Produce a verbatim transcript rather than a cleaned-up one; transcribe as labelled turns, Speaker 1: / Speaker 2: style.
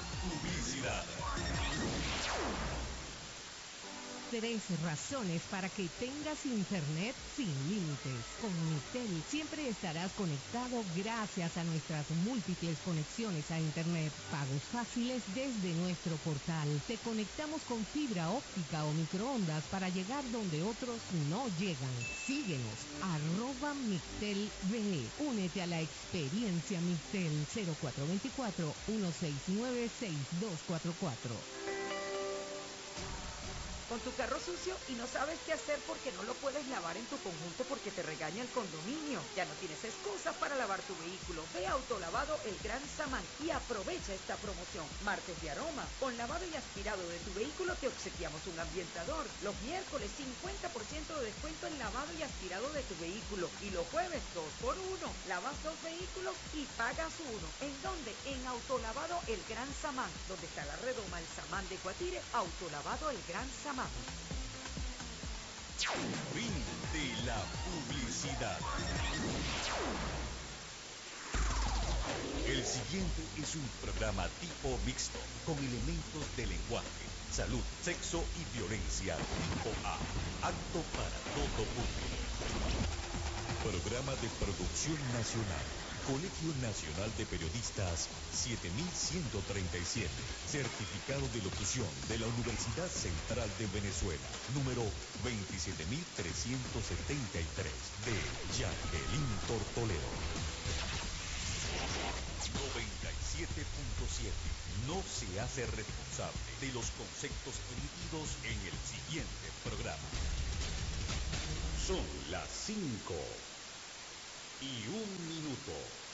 Speaker 1: publicidad.
Speaker 2: Tres razones para que tengas internet sin límites. Con Migtel siempre estarás conectado gracias a nuestras múltiples conexiones a internet. Pagos fáciles desde nuestro portal. Te conectamos con fibra óptica o microondas para llegar donde otros no llegan. Síguenos, arroba Migtel V. Únete a la experiencia Migtel. Cero cuatro dos cuatro, uno seis nueve, seis dos cuatro cuatro.
Speaker 3: Con tu carro sucio y no sabes qué hacer porque no lo puedes lavar en tu conjunto porque te regaña el condominio. Ya no tienes excusas para lavar tu vehículo. Ve a Autolavado El Gran Samán y aprovecha esta promoción. Martes de aroma. Con lavado y aspirado de tu vehículo te obsequiamos un ambientador. Los miércoles cincuenta por ciento de descuento en lavado y aspirado de tu vehículo. Y los jueves dos por uno. Lavas dos vehículos y pagas uno. ¿En dónde? En Autolavado El Gran Samán. Donde está la redoma El Samán de Guatire. Autolavado El Gran Samán.
Speaker 1: Fin de la publicidad. El siguiente es un programa tipo mixto, con elementos de lenguaje, salud, sexo y violencia tipo A, apto para todo público. Programa de producción nacional. Colegio Nacional de Periodistas siete mil ciento treinta y siete. Certificado de locución de la Universidad Central de Venezuela. Número veintisiete mil trescientos setenta y tres. De Jacqueline Tortolero. noventa y siete punto siete. No se hace responsable de los conceptos emitidos en el siguiente programa. Son las cinco y un minuto.